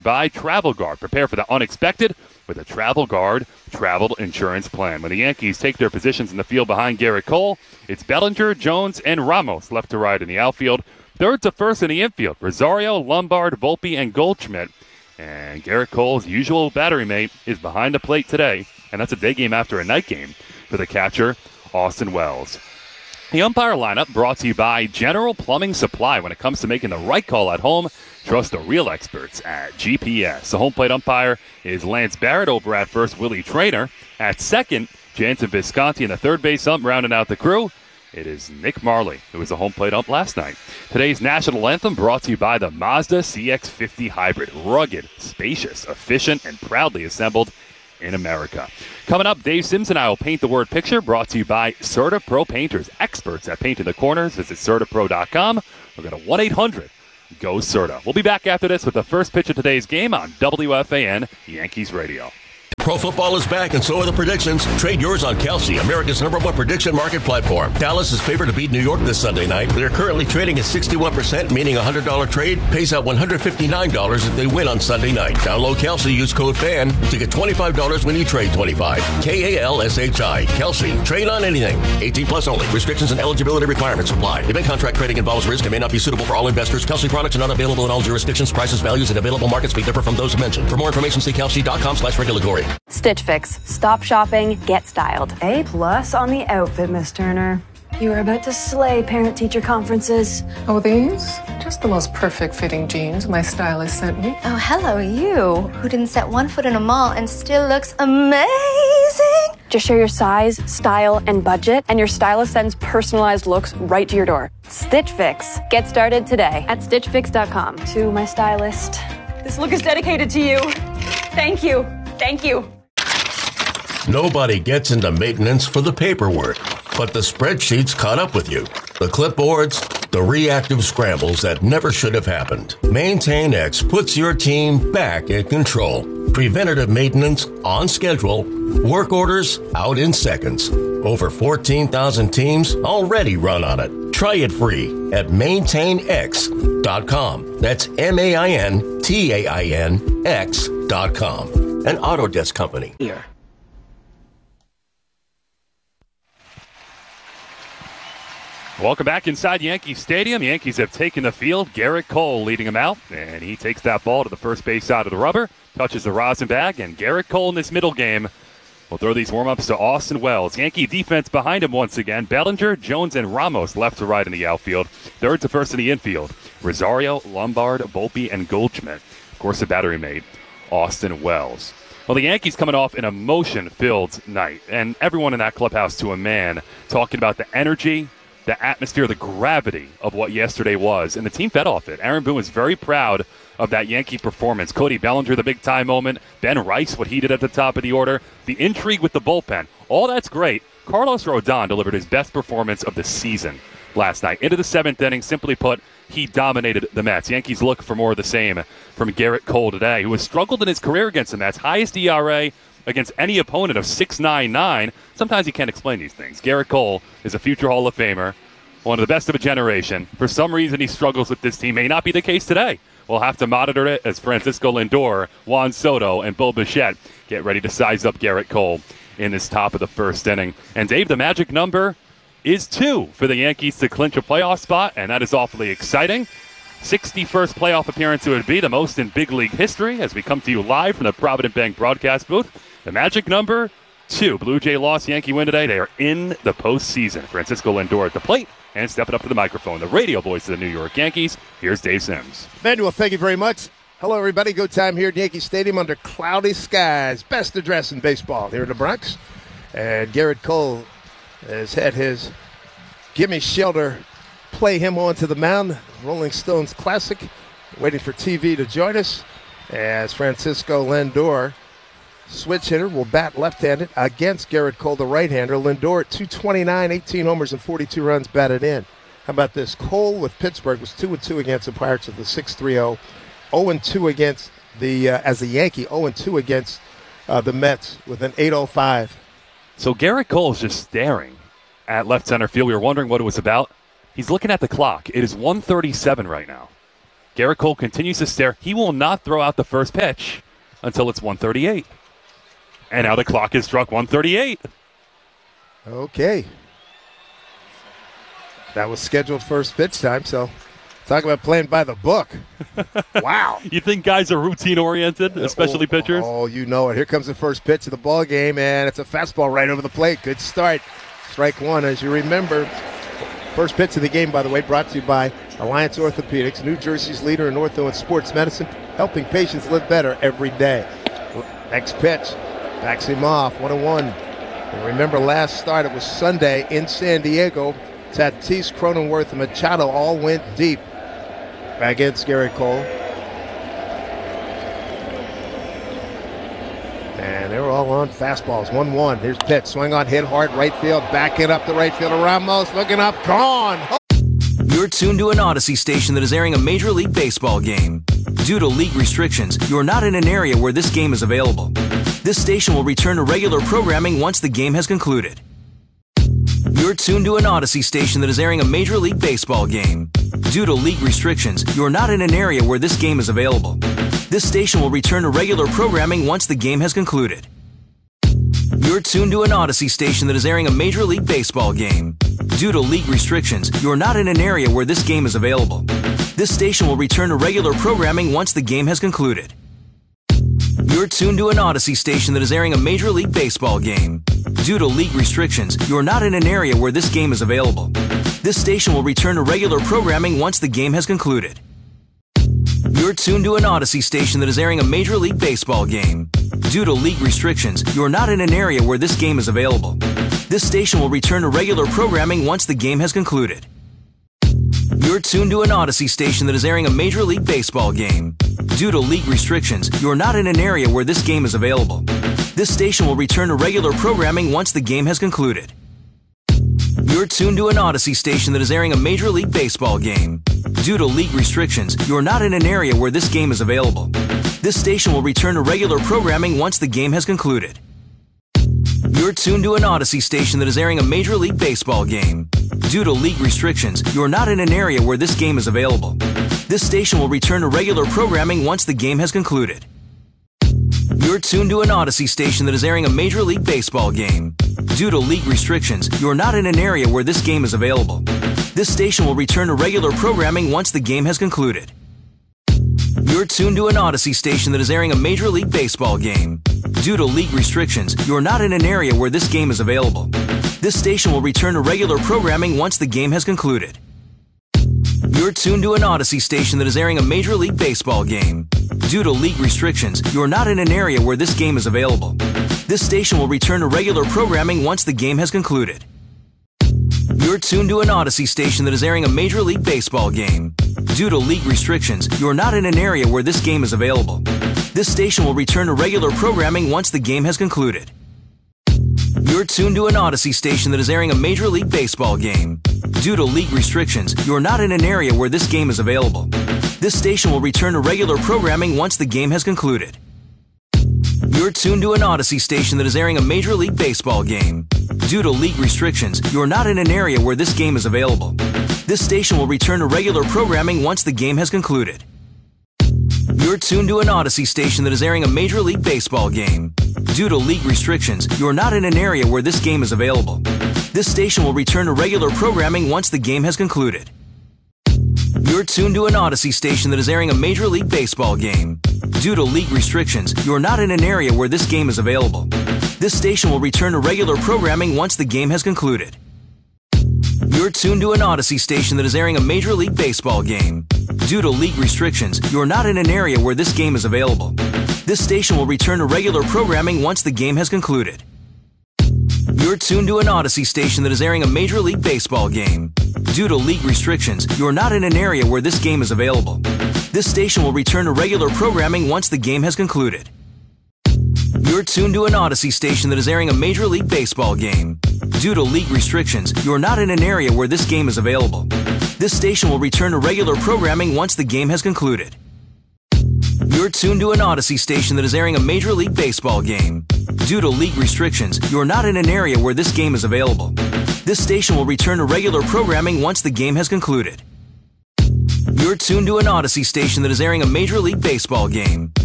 by Travel Guard. Prepare for the unexpected with a Travel Guard travel insurance plan. When the Yankees take their positions in the field behind Gerrit Cole, it's Bellinger, Jones, and Ramos left to right in the outfield. Third to first in the infield, Rosario, Lombard, Volpe, and Goldschmidt. And Gerrit Cole's usual battery mate is behind the plate today, and that's a day game after a night game for the catcher, Austin Wells. The umpire lineup brought to you by General Plumbing Supply. When it comes to making the right call at home, trust the real experts at GPS. The home plate umpire is Lance Barrett. Over at first, Willie Traynor. At second, Jansen Visconti. And the third base ump rounding out the crew, it is Nick Marley, who was the home plate ump last night. Today's national anthem brought to you by the Mazda CX-50 Hybrid. Rugged, spacious, efficient, and proudly assembled in America. Coming up, Dave Sims and I will paint the word picture, brought to you by CertaPro Painters, experts at painting the corners. Visit CertaPro.com or go to 1-800-GO-CERTA. We'll be back after this with the first pitch of today's game on WFAN Yankees Radio. Pro football is back, and so are the predictions. Trade yours on Kalshi, America's #1 prediction market platform. Dallas is favored to beat New York this Sunday night. They're currently trading at 61%, meaning a $100 trade pays out $159 if they win on Sunday night. Download Kalshi, use code FAN to get $25 when you trade $25. KALSHI. Kalshi. Trade on anything. 18 plus only. Restrictions and eligibility requirements apply. Event contract trading involves risk and may not be suitable for all investors. Kalshi products are not available in all jurisdictions. Prices, values, and available markets may differ from those mentioned. For more information, see Kalshi.com/regulatory. Stitch Fix. Stop shopping, get styled. A+ on the outfit, Miss Turner. You are about to slay parent-teacher conferences. Oh, these? Just the most perfect fitting jeans my stylist sent me. Oh, hello, you, who didn't set one foot in a mall and still looks amazing. Just share your size, style, and budget, and your stylist sends personalized looks right to your door. Stitch Fix. Get started today at StitchFix.com. To my stylist, this look is dedicated to you. Thank you. Thank you. Nobody gets into maintenance for the paperwork, but the spreadsheets caught up with you. The clipboards, the reactive scrambles that never should have happened. MaintainX puts your team back in control. Preventative maintenance on schedule. Work orders out in seconds. Over 14,000 teams already run on it. Try it free at MaintainX.com. That's MaintainX.com. An Autodesk company. Here. Welcome back inside Yankee Stadium. Yankees have taken the field. Gerrit Cole leading them out, and he takes that ball to the first base side of the rubber, touches the rosin bag, and Gerrit Cole in this middle game will throw these warm-ups to Austin Wells. Yankee defense behind him once again. Bellinger, Jones, and Ramos left to right in the outfield. Third to first in the infield. Rosario, Lombard, Volpe, and Goldschmidt. Of course, the battery mate, Austin Wells. Well, the Yankees coming off an emotion-filled night, and everyone in that clubhouse to a man talking about the energy, the atmosphere, the gravity of what yesterday was, and the team fed off it. Aaron Boone was very proud of that Yankee performance. Cody Bellinger, the big-time moment. Ben Rice, what he did at the top of the order. The intrigue with the bullpen. All that's great. Carlos Rodon delivered his best performance of the season last night. Into the seventh inning, simply put, he dominated the Mets. Yankees look for more of the same from Gerrit Cole today, who has struggled in his career against the Mets. Highest ERA against any opponent of 6.99. Sometimes you can't explain these things. Gerrit Cole is a future Hall of Famer, one of the best of a generation. For some reason, he struggles with this team. May not be the case today. We'll have to monitor it as Francisco Lindor, Juan Soto, and Bo Bichette get ready to size up Gerrit Cole in this top of the first inning. And Dave, the magic number is 2 for the Yankees to clinch a playoff spot, and that is awfully exciting. 61st playoff appearance it would be, the most in big league history, as we come to you live from the Provident Bank broadcast booth. The magic number 2. Blue Jay loss, Yankee win today. They are in the postseason. Francisco Lindor at the plate and stepping up to the microphone. The radio voice of the New York Yankees. Here's Dave Sims. Manuel, thank you very much. Hello, everybody. Go time here at Yankee Stadium under cloudy skies. Best address in baseball here in the Bronx. And Gerrit Cole has had his Gimme Shelter play him onto the mound. Rolling Stones Classic. Waiting for TV to join us as Francisco Lindor, switch hitter, will bat left-handed against Gerrit Cole, the right-hander. Lindor at .229, 18 homers and 42 runs batted in. How about this? Cole with Pittsburgh was 2-2 against the Pirates with the 6.30. 0-2 against the as a Yankee. 0-2 against the Mets with an 8.05. So Gerrit Cole is just staring at left center field. We were wondering what it was about. He's looking at the clock. It is 1:37 right now. Garrett Cole continues to stare. He will not throw out the first pitch until it's 1:38. And now the clock is struck 1:38. Okay. That was scheduled first pitch time, so talk about playing by the book. Wow. You think guys are routine-oriented, especially pitchers? Oh, you know it. Here comes the first pitch of the ball game, and it's a fastball right over the plate. Good start. Strike one, as you remember. First pitch of the game, by the way, brought to you by Alliance Orthopedics, New Jersey's leader in ortho and sports medicine, helping patients live better every day. Next pitch, backs him off, 1-1. And remember last start, it was Sunday in San Diego. Tatis, Cronenworth, and Machado all went deep against Garrett Cole. And they were all on fastballs. 1-1. Here's pitch. Swing on, hit hard, right field. Backing up the right fielder. Ramos looking up. Gone. You're tuned to an Odyssey station that is airing a Major League Baseball game. Due to league restrictions, you're not in an area where this game is available. This station will return to regular programming once the game has concluded. You're tuned to an Odyssey station that is airing a Major League Baseball game. Due to league restrictions, you're not in an area where this game is available. This station will return to regular programming once the game has concluded. You're tuned to an Odyssey station that is airing a Major League Baseball game. Due to league restrictions, you're not in an area where this game is available. This station will return to regular programming once the game has concluded. You're tuned to an Odyssey station that is airing a Major League Baseball game. Due to league restrictions, you're not in an area where this game is available. This station will return to regular programming once the game has concluded. You're tuned to an Odyssey station that is airing a Major League Baseball game. Due to league restrictions, you're not in an area where this game is available. This station will return to regular programming once the game has concluded. You're tuned to an Odyssey station that is airing a Major League Baseball game. Due to league restrictions, you're not in an area where this game is available. This station will return to regular programming once the game has concluded. You're tuned to an Odyssey station that is airing a Major League Baseball game. Due to league restrictions, you're not in an area where this game is available. This station will return to regular programming once the game has concluded. You're tuned to an Odyssey station that is airing a Major League Baseball game. Due to league restrictions, you're not in an area where this game is available. This station will return to regular programming once the game has concluded. You're tuned to an Odyssey station that is airing a Major League Baseball game. Due to league restrictions, you're not in an area where this game is available. This station will return to regular programming once the game has concluded. You're tuned to an Odyssey station that is airing a Major League Baseball game. Due to league restrictions, you're not in an area where this game is available. This station will return to regular programming once the game has concluded. You're tuned to an Odyssey station that is airing a Major League Baseball game. Due to league restrictions, you're not in an area where this game is available. This station will return to regular programming once the game has concluded. You're tuned to an Odyssey station that is airing a Major League Baseball game. Due to league restrictions, you're not in an area where this game is available. This station will return to regular programming once the game has concluded. You're tuned to an Odyssey station that is airing a Major League Baseball game. Due to league restrictions, you're not in an area where this game is available. This station will return to regular programming once the game has concluded. You're tuned to an Odyssey station that is airing a Major League Baseball game. Due to league restrictions, you're not in an area where this game is available. This station will return to regular programming once the game has concluded. You're tuned to an Odyssey station that is airing a Major League Baseball game. Due to league restrictions, you're not in an area where this game is available. This station will return to regular programming once the game has concluded. You're tuned to an Odyssey station that is airing a Major League Baseball game. Due to league restrictions, you're not in an area where this game is available. This station will return to regular programming once the game has concluded. You're tuned to an Odyssey station that is airing a Major League Baseball game. Due to league restrictions, you're not in an area where this game is available. This station will return to regular programming once the game has concluded. You're tuned to an Odyssey station that is airing a Major League Baseball game. Due to league restrictions, you're not in an area where this game is available. This station will return to regular programming once the game has concluded. You're tuned to an Odyssey station that is airing a Major League Baseball game. Due to league restrictions, you're not in an area where this game is available. This station will return to regular programming once the game has concluded. You're tuned to an Odyssey station that is airing a Major League Baseball game. Due to league restrictions, you're not in an area where this game is available. This station will return to regular programming once the game has concluded. You're tuned to an Odyssey station that is airing a Major League Baseball game.